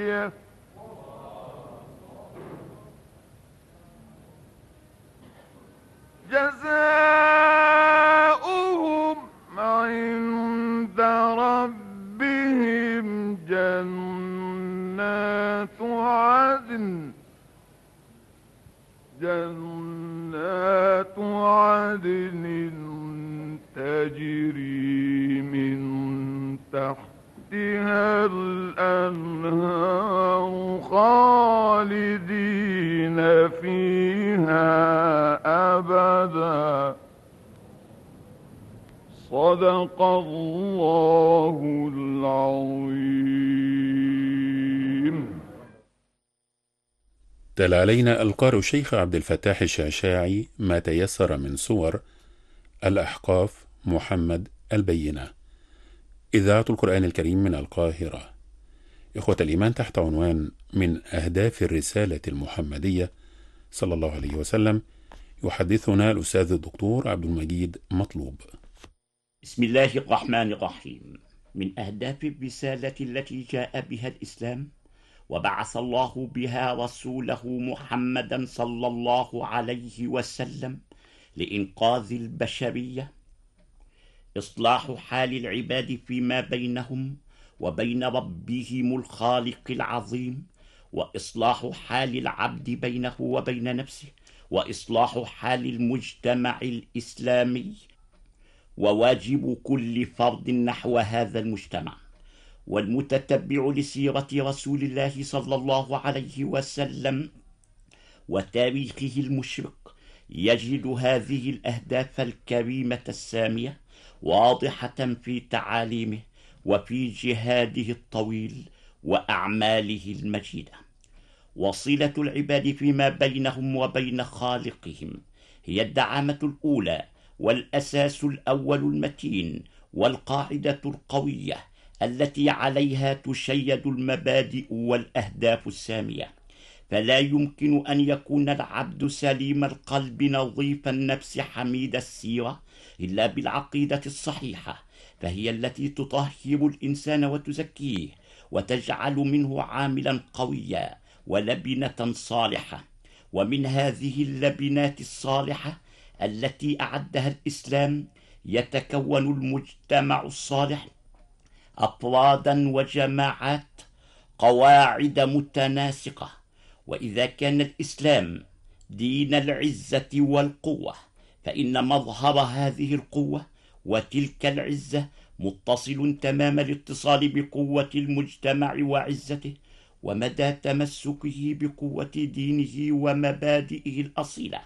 جزاؤهم عند ربهم جنات عدن تجري من تحتها الأنهار خالدين فيها أبدا. صدق الله العظيم. تلا علينا القارئ الشيخ عبد الفتاح الشعشاعي ما تيسر من سور الأحقاف محمد البينة. إذاعة القرآن الكريم من القاهرة. إخوة الإيمان، تحت عنوان من أهداف الرسالة المحمدية صلى الله عليه وسلم، يحدثنا الأستاذ الدكتور عبد المجيد مطلوب. بسم الله الرحمن الرحيم. من أهداف الرسالة التي جاء بها الإسلام وبعث الله بها رسوله محمدا صلى الله عليه وسلم لإنقاذ البشرية إصلاح حال العباد فيما بينهم وبين ربهم الخالق العظيم، وإصلاح حال العبد بينه وبين نفسه، وإصلاح حال المجتمع الإسلامي، وواجب كل فرد نحو هذا المجتمع. والمتتبع لسيرة رسول الله صلى الله عليه وسلم وتاريخه المشرق يجد هذه الأهداف الكريمة السامية واضحة في تعاليمه وفي جهاده الطويل وأعماله المجيدة. وصلة العباد فيما بينهم وبين خالقهم هي الدعامة الأولى والأساس الأول المتين والقاعدة القوية التي عليها تشيد المبادئ والأهداف السامية. فلا يمكن أن يكون العبد سليم القلب نظيف النفس حميد السيرة إلا بالعقيدة الصحيحة، فهي التي تطهر الإنسان وتزكيه وتجعل منه عاملا قويا ولبنة صالحة. ومن هذه اللبنات الصالحة التي أعدها الإسلام يتكون المجتمع الصالح أفرادا وجماعات قواعد متناسقة. وإذا كان الإسلام دين العزة والقوة، فإن مظهر هذه القوة وتلك العزة متصل تمام الاتصال بقوة المجتمع وعزته ومدى تمسكه بقوة دينه ومبادئه الأصيلة.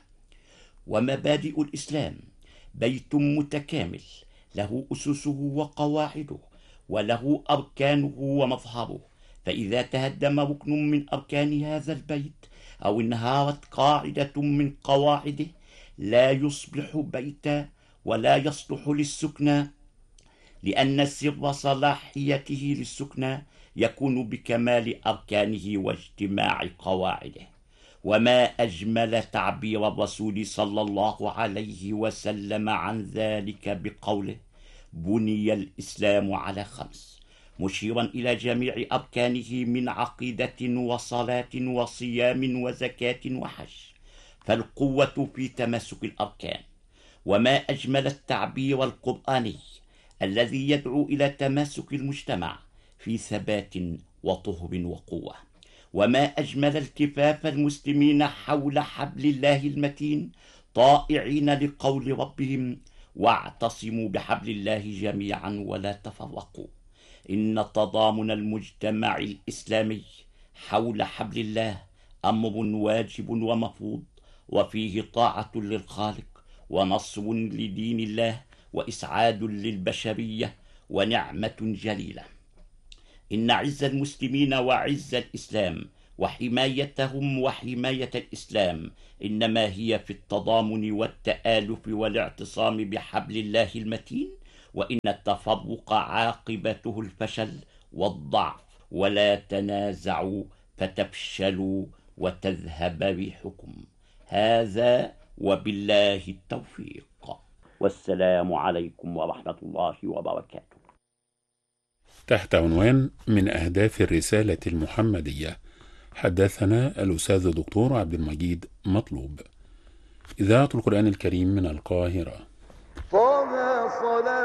ومبادئ الإسلام بيت متكامل له أسسه وقواعده وله أركانه ومظهره، فإذا تهدم ركن من أركان هذا البيت أو انهارت قاعدة من قواعده لا يصبح بيتا ولا يصلح للسكنى، لأن سر صلاحيته للسكنى يكون بكمال أركانه واجتماع قواعده. وما أجمل تعبير الرسول صلى الله عليه وسلم عن ذلك بقوله: بني الإسلام على 5، مشيرا إلى جميع أركانه من عقيدة وصلاة وصيام وزكاة وحج، فالقوة في تماسك الأركان. وما أجمل التعبير القرآني الذي يدعو إلى تماسك المجتمع في ثبات وطهر وقوة. وما أجمل التفاف المسلمين حول حبل الله المتين طائعين لقول ربهم: واعتصموا بحبل الله جميعا ولا تفرقوا. إن تضامن المجتمع الإسلامي حول حبل الله أمر واجب ومفروض، وفيه طاعة للخالق ونصر لدين الله وإسعاد للبشرية ونعمة جليلة. إن عز المسلمين وعز الإسلام وحمايتهم وحماية الإسلام إنما هي في التضامن والتآلف والاعتصام بحبل الله المتين، وإن التفرق عاقبته الفشل والضعف. ولا تنازعوا فتفشلوا وتذهب ريحكم. هذا وبالله التوفيق، والسلام عليكم ورحمة الله وبركاته. تحت عنوان من أهداف الرسالة المحمدية. حدثنا الأستاذ الدكتور عبد المجيد مطلوب. إذاعة القرآن الكريم من القاهرة. طه صلاة